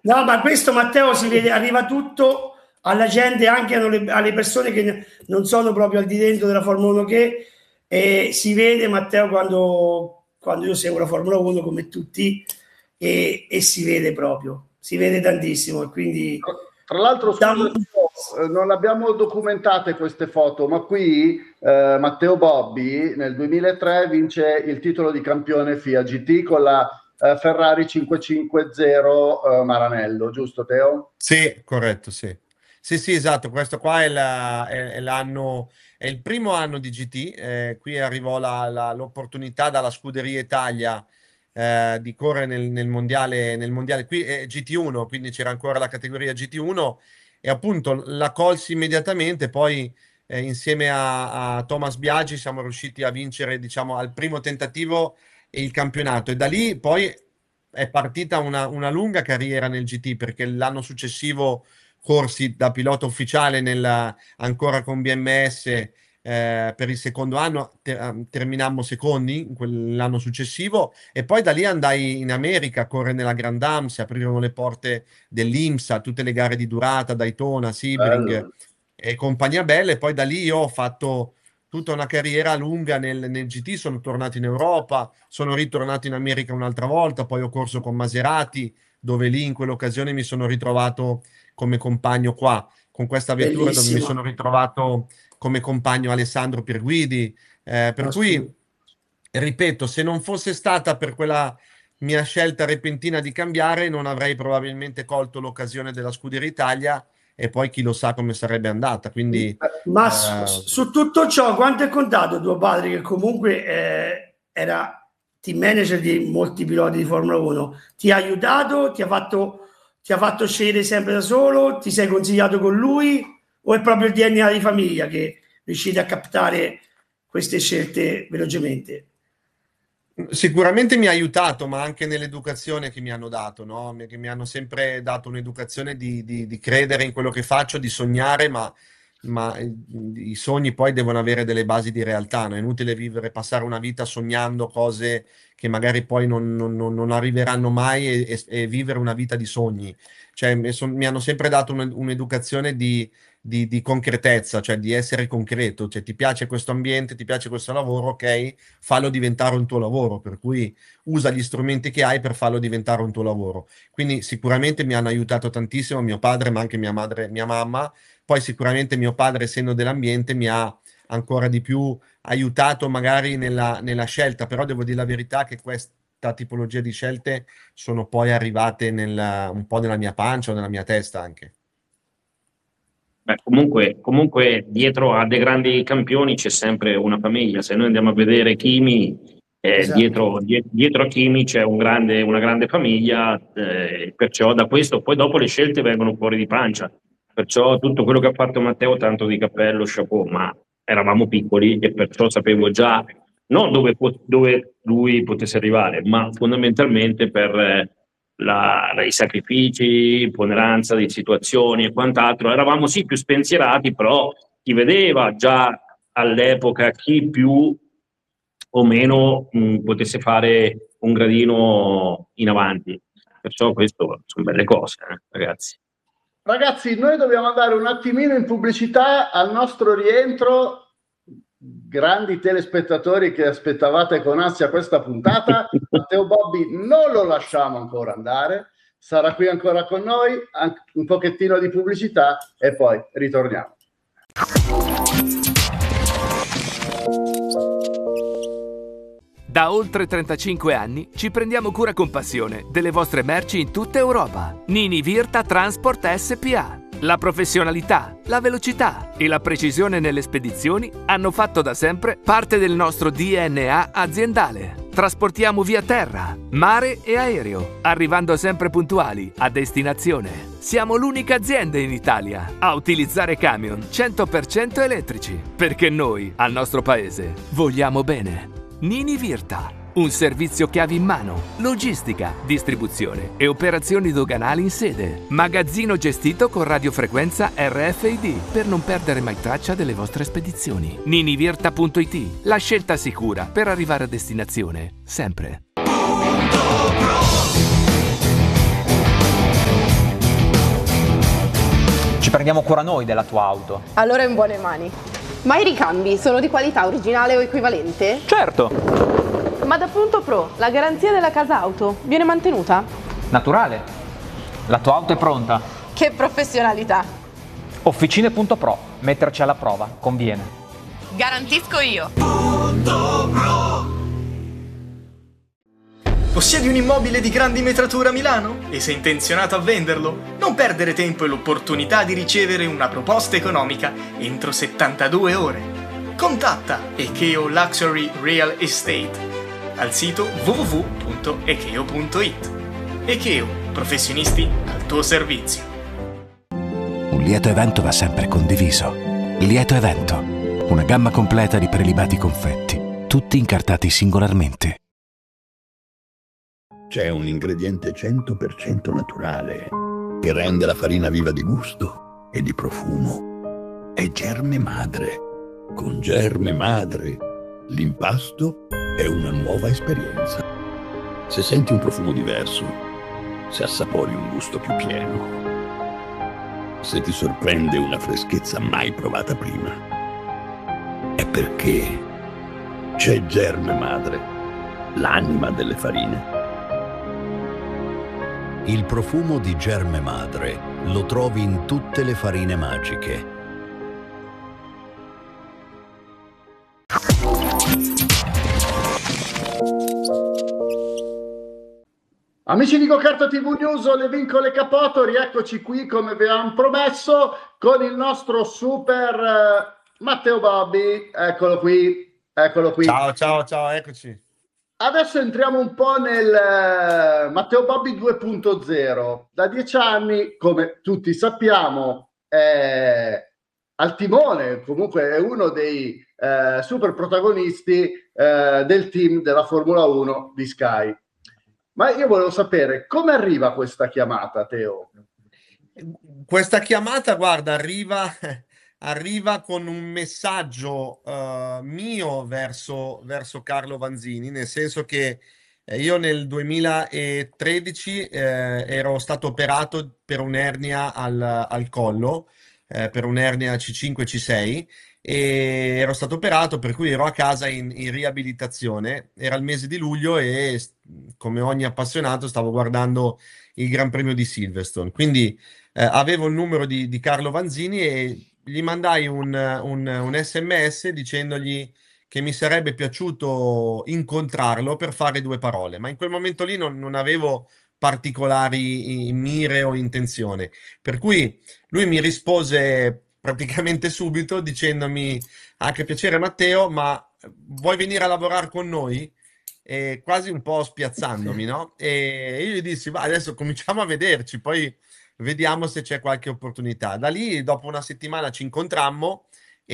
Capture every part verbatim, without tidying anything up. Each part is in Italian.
No, ma questo, Matteo, si vede, arriva tutto alla gente, anche alle, alle persone che non sono proprio al di dentro della Formula uno, che eh, si vede, Matteo, quando, quando io seguo la Formula uno come tutti, e, e si vede proprio, si vede tantissimo. E quindi tra l'altro, scusa, non abbiamo documentate queste foto, ma qui eh, Matteo Bobbi nel duemilatré vince il titolo di campione F I A G T con la eh, Ferrari cinquecentocinquanta eh, Maranello, giusto Teo? Sì, corretto, sì. Sì, sì, esatto, questo qua è, la, è, è l'anno, è il primo anno di G T, eh, qui arrivò la, la, l'opportunità dalla Scuderia Italia eh, di correre nel, nel mondiale, nel mondiale, qui è G T uno, quindi c'era ancora la categoria G T uno e appunto la colsi immediatamente, poi eh, insieme a, a Thomas Biaggi siamo riusciti a vincere, diciamo, al primo tentativo il campionato e da lì poi è partita una, una lunga carriera nel G T perché l'anno successivo corsi da pilota ufficiale nella, ancora con B M S eh, per il secondo anno, ter- terminammo secondi in quell'anno successivo e poi da lì andai in America a correre nella Grand Am, si aprirono le porte dell'IMSA, tutte le gare di durata, Daytona, Sebring Bello. e compagnia bella e poi da lì io ho fatto tutta una carriera lunga nel, nel G T, sono tornato in Europa, sono ritornato in America un'altra volta, poi ho corso con Maserati, dove lì in quell'occasione mi sono ritrovato come compagno qua, con questa vettura dove mi sono ritrovato come compagno Alessandro Pierguidi, eh, per cui, ripeto, se non fosse stata per quella mia scelta repentina di cambiare, non avrei probabilmente colto l'occasione della Scuderia Italia e poi chi lo sa come sarebbe andata. Quindi, ma eh... su, su tutto ciò, quanto è contato tuo padre, che comunque eh, era team manager di molti piloti di Formula uno, ti ha aiutato, ti ha fatto, ti ha fatto scegliere sempre da solo, ti sei consigliato con lui, o è proprio il D N A di famiglia che riuscite a captare queste scelte velocemente? Sicuramente mi ha aiutato, ma anche nell'educazione che mi hanno dato, no? Che mi hanno sempre dato un'educazione di, di, di credere in quello che faccio, di sognare, ma, ma i, i sogni poi devono avere delle basi di realtà, no? È inutile vivere, passare una vita sognando cose che magari poi non, non, non arriveranno mai e, e, e vivere una vita di sogni. Cioè, mi, son, mi hanno sempre dato un, un'educazione di di, di concretezza, cioè di essere concreto, cioè ti piace questo ambiente, ti piace questo lavoro, ok, fallo diventare un tuo lavoro, per cui usa gli strumenti che hai per farlo diventare un tuo lavoro. Quindi sicuramente mi hanno aiutato tantissimo mio padre, ma anche mia madre, mia mamma, poi sicuramente mio padre, essendo dell'ambiente, mi ha ancora di più aiutato magari nella, nella scelta, però devo dire la verità che questa tipologia di scelte sono poi arrivate nella, un po' nella mia pancia o nella mia testa anche. Beh, comunque, comunque dietro a dei grandi campioni c'è sempre una famiglia. Se noi andiamo a vedere Kimi, eh, Esatto. dietro, die- dietro a Kimi c'è un grande, una grande famiglia, eh, perciò da questo poi dopo le scelte vengono fuori di pancia. Perciò tutto quello che ha fatto Matteo, tanto di cappello, chapeau, ma eravamo piccoli e perciò sapevo già non dove, po- dove lui potesse arrivare, ma fondamentalmente per... eh, La, i sacrifici, ponderanza di situazioni e quant'altro. Eravamo sì più spensierati, però chi vedeva già all'epoca chi più o meno mh, potesse fare un gradino in avanti. Perciò questo sono belle cose, eh, ragazzi. Ragazzi, noi dobbiamo andare un attimino in pubblicità. Al nostro rientro, grandi telespettatori che aspettavate con ansia questa puntata, Matteo Bobbi non lo lasciamo ancora andare, sarà qui ancora con noi, un pochettino di pubblicità e poi ritorniamo. Da oltre trentacinque anni ci prendiamo cura con passione delle vostre merci in tutta Europa. Nini Virta Transport S P A. La professionalità, la velocità e la precisione nelle spedizioni hanno fatto da sempre parte del nostro D N A aziendale. Trasportiamo via terra, mare e aereo, arrivando sempre puntuali a destinazione. Siamo l'unica azienda in Italia a utilizzare camion cento per cento elettrici, perché noi, al nostro paese, vogliamo bene. Nini Virta, un servizio chiavi in mano, logistica, distribuzione e operazioni doganali in sede. Magazzino gestito con radiofrequenza R F I D per non perdere mai traccia delle vostre spedizioni. ninivirta punto it, la scelta sicura per arrivare a destinazione, sempre. prendiamo cura noi della tua auto. Allora è in buone mani. Ma i ricambi sono di qualità originale o equivalente? Certo! Ma da Punto Pro, la garanzia della casa auto viene mantenuta? Naturale. La tua auto è pronta. Che professionalità! Officine Punto Pro, metterci alla prova, conviene. Garantisco io! Possiedi un immobile di grandi metrature a Milano e sei intenzionato a venderlo? Non perdere tempo e l'opportunità di ricevere una proposta economica entro settantadue ore. Contatta Ekeo Luxury Real Estate al sito w w w punto ekeo punto it. Ekeo, professionisti al tuo servizio. Un lieto evento va sempre condiviso. Lieto evento, una gamma completa di prelibati confetti, tutti incartati singolarmente. C'è un ingrediente cento per cento naturale che rende la farina viva di gusto e di profumo. È Germe Madre. Con Germe Madre l'impasto è una nuova esperienza. Se senti un profumo diverso, se assapori un gusto più pieno, se ti sorprende una freschezza mai provata prima, è perché c'è Germe Madre, l'anima delle farine. Il profumo di Germe Madre lo trovi in tutte le farine magiche. Amici di Gokarta T V News, le vincole Capoto, rieccoci qui come avevamo promesso con il nostro super uh, Matteo Bobbi. Eccolo qui, eccolo qui. Ciao, ciao, ciao, eccoci. Adesso entriamo un po' nel uh, Matteo Bobbi due punto zero. Da dieci anni, come tutti sappiamo, è al timone, comunque è uno dei uh, super protagonisti uh, del team della Formula uno di Sky. Ma io volevo sapere come arriva questa chiamata, Teo? Questa chiamata, guarda, arriva, arriva con un messaggio uh, mio verso, verso Carlo Vanzini, nel senso che eh, io nel duemilatredici eh, ero stato operato per un'ernia al, al collo, eh, per un'ernia C cinque C sei, e ero stato operato, per cui ero a casa in, in riabilitazione. Era il mese di luglio e, come ogni appassionato, stavo guardando il Gran Premio di Silverstone, quindi eh, avevo il numero di, di Carlo Vanzini e gli mandai un, un, un sms dicendogli che mi sarebbe piaciuto incontrarlo per fare due parole, ma in quel momento lì non, non avevo particolari mire o intenzione, per cui lui mi rispose praticamente subito dicendomi: ah, che piacere Matteo, ma vuoi venire a lavorare con noi? E quasi un po' spiazzandomi, no? E io gli dissi: va, adesso cominciamo a vederci, poi vediamo se c'è qualche opportunità. Da lì, dopo una settimana, ci incontrammo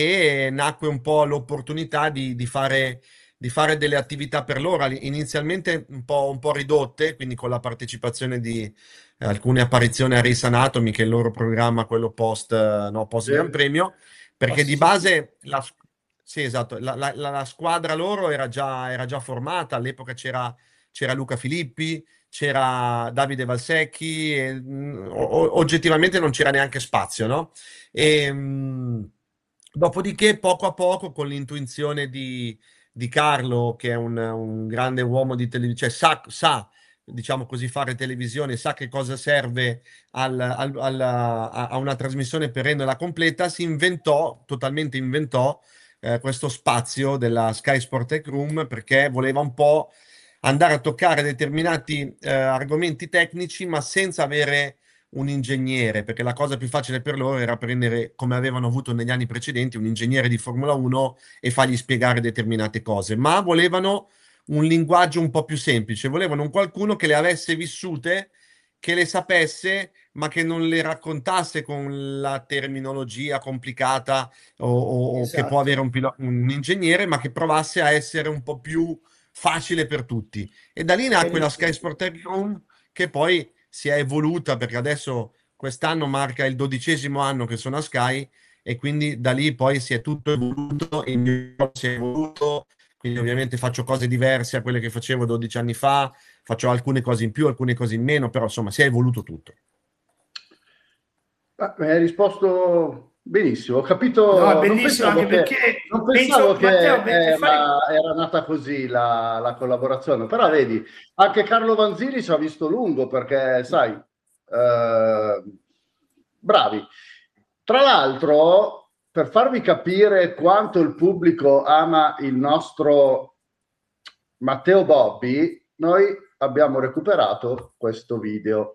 e nacque un po' l'opportunità di, di fare, di fare delle attività per loro, inizialmente un po', un po' ridotte, quindi con la partecipazione di alcune apparizioni a Race Anatomy, che è il loro programma, quello post, no, post Gran Premio, perché di base la, sì, esatto, la, la, la squadra loro era già, era già formata. All'epoca c'era, c'era Luca Filippi, c'era Davide Valsecchi e, mh, o, oggettivamente non c'era neanche spazio, no? E, mh, dopodiché poco a poco, con l'intuizione di, di Carlo, che è un, un grande uomo di televisione, cioè sa, sa diciamo così, fare televisione, sa che cosa serve al, al, al, a una trasmissione per renderla completa, si inventò, totalmente inventò, eh, questo spazio della Sky Sport Tech Room, perché voleva un po' andare a toccare determinati eh, argomenti tecnici, ma senza avere un ingegnere, perché la cosa più facile per loro era prendere, come avevano avuto negli anni precedenti, un ingegnere di Formula uno e fargli spiegare determinate cose, ma volevano un linguaggio un po' più semplice, volevano un qualcuno che le avesse vissute, che le sapesse, ma che non le raccontasse con la terminologia complicata o, o esatto. Che può avere un, pilo- un ingegnere, ma che provasse a essere un po' più facile per tutti. E da lì nacque la Sky Sport Tech Room, che poi si è evoluta, perché adesso quest'anno marca il dodicesimo anno che sono a Sky, e quindi da lì poi si è tutto evoluto, il mio ruolo si è evoluto. Quindi ovviamente faccio cose diverse a quelle che facevo dodici anni fa, faccio alcune cose in più, alcune cose in meno, però insomma si è evoluto tutto. Ah, mi hai risposto benissimo, ho capito. No, non bellissimo, pensavo anche che, perché non pensavo penso, che Matteo, per, per fare... era, era nata così la, la collaborazione, però vedi, anche Carlo Vanzini ci ha visto lungo perché, sai, eh, bravi. Tra l'altro, per farvi capire quanto il pubblico ama il nostro Matteo Bobbi, noi abbiamo recuperato questo video.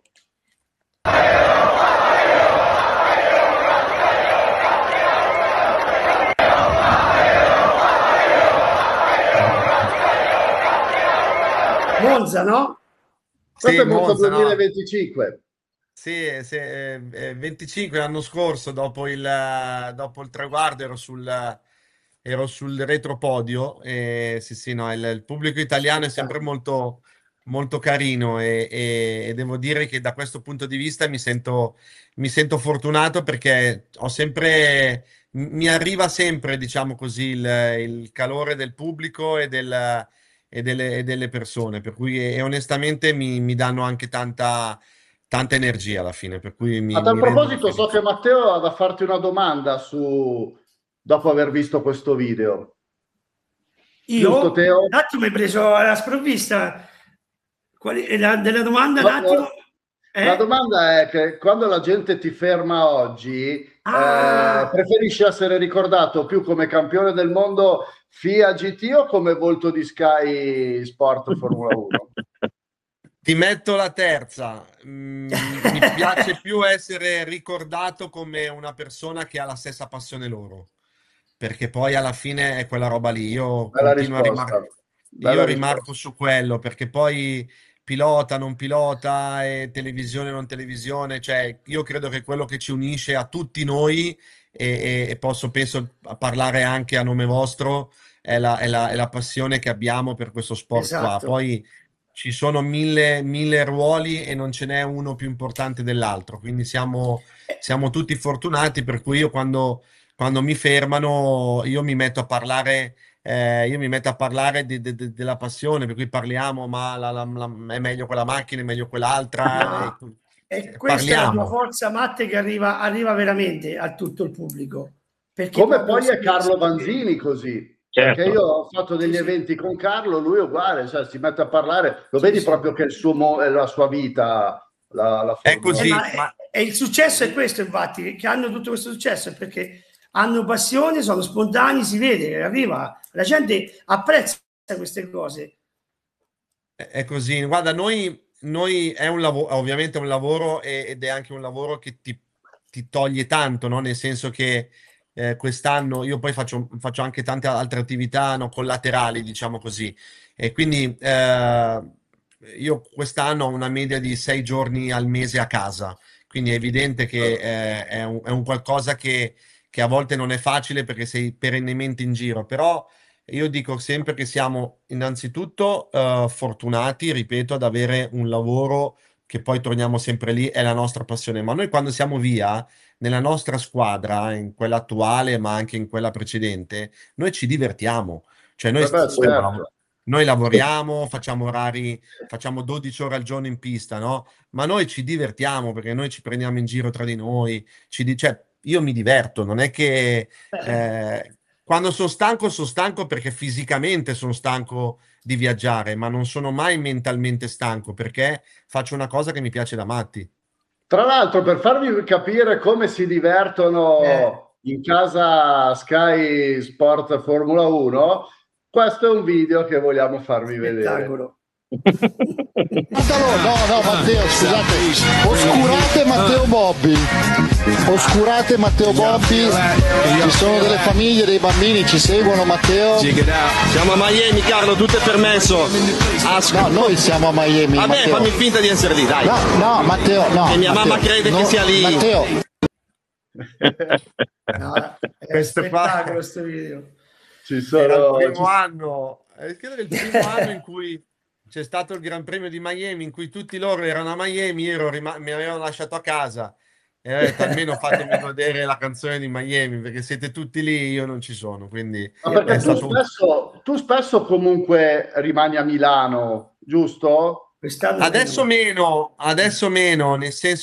Monza, no? Questo Sì, è Monza, Monza, no? duemilaventicinque. Sì, sì, eh, eh, venticinque l'anno scorso, dopo il, eh, dopo il traguardo, ero sul, ero sul retropodio. E sì, sì, no, il, il pubblico italiano è sempre molto, molto carino e, e- e devo dire che da questo punto di vista mi sento, mi sento fortunato perché ho sempre, mi arriva sempre, diciamo così, il, il calore del pubblico e, del- e delle, e delle persone, per cui e onestamente mi, mi danno anche tanta tanta energia alla fine, per cui mi, A tal mi rendono proposito, so felice. che Matteo ha da farti una domanda su dopo aver visto questo video. Io? Giusto, Teo? Un attimo mi hai preso alla sprovvista. Quali, la, della domanda, No, un attimo. no. Eh? La domanda è che quando la gente ti ferma oggi, Ah. eh, preferisci essere ricordato più come campione del mondo F I A G T o come volto di Sky Sport Formula uno? Ti metto la terza. Mm, mi piace più essere ricordato come una persona che ha la stessa passione loro, perché poi alla fine è quella roba lì. Io Bella continuo a risposta. rimarcare, Bella io risposta. rimarco su quello, perché poi pilota, non pilota, e televisione, non televisione, cioè io credo che quello che ci unisce a tutti noi, e, e- e posso, penso, a parlare anche a nome vostro, è la, è la- è la passione che abbiamo per questo sport qua. Esatto. Poi ci sono mille, mille ruoli e non ce n'è uno più importante dell'altro, quindi siamo, siamo tutti fortunati, per cui io quando, quando mi fermano, io mi metto a parlare, eh, io mi metto a parlare di- di- di- della passione, per cui parliamo, ma la- la- la- è meglio quella macchina, è meglio quell'altra, Ah, e- e e questa è la tua parliamo. forza, Matte, che arriva, arriva veramente a tutto il pubblico. Perché Come proprio poi è si- Carlo si- Vanzini così. Certo. Perché io ho fatto degli Sì, sì. eventi con Carlo, lui è uguale, cioè si mette a parlare, lo Sì, vedi sì. proprio che è, il suo mo- è la sua vita, la, la È Formula così. Eh, uno. ma è- ma- e il successo è questo, infatti, che hanno tutto questo successo, è perché hanno passione, sono spontanei, si vede, arriva, la gente apprezza queste cose. È è così, guarda, noi, noi è un lavoro, ovviamente è un lavoro, e- ed è anche un lavoro che ti, ti toglie tanto, no? Nel senso che eh, quest'anno io poi faccio, faccio anche tante altre attività, no, collaterali, diciamo così, e quindi eh, io quest'anno ho una media di sei giorni al mese a casa, quindi è evidente che eh, è un, è un qualcosa che, che a volte non è facile perché sei perennemente in giro, però io dico sempre che siamo innanzitutto eh, fortunati, ripeto, ad avere un lavoro che poi torniamo sempre lì, è la nostra passione. Ma noi quando siamo via, nella nostra squadra, in quella attuale, ma anche in quella precedente, noi ci divertiamo. Cioè noi, Eh beh, stiamo lav- certo. noi lavoriamo, facciamo orari, facciamo dodici ore al giorno in pista, no? Ma noi ci divertiamo perché noi ci prendiamo in giro tra di noi, ci di- cioè, io mi diverto, non è che... eh, quando sono stanco, sono stanco perché fisicamente sono stanco di viaggiare, ma non sono mai mentalmente stanco perché faccio una cosa che mi piace da matti. Tra l'altro, per farvi capire come si divertono Eh. in casa Sky Sport Formula uno, questo è un video che vogliamo farvi vedere. Spettacolo. No, no, Matteo, scusate, oscurate Matteo Bobbi, oscurate Matteo Bobbi, ci sono delle famiglie, dei bambini, ci seguono Matteo. Siamo a Miami, Carlo, tutto è permesso. Asco. No, noi siamo a Miami. Vabbè, Matteo. fammi finta di essere lì, dai. No, no, Matteo, no. Che mia Matteo, mamma crede no, che sia lì. Matteo, No, è Questo qua- spettacolo questo video. Ci Era il sono, primo ci- anno, eh, credo che il primo anno in cui c'è stato il Gran Premio di Miami, in cui tutti loro erano a Miami, io ero rima- mi avevano lasciato a casa e ho detto almeno fatemi godere la canzone di Miami, perché siete tutti lì, io non ci sono, quindi Ma perché è tu stato un... spesso, tu spesso comunque rimani a Milano, giusto? Quest'anno Adesso meno, adesso meno, nel senso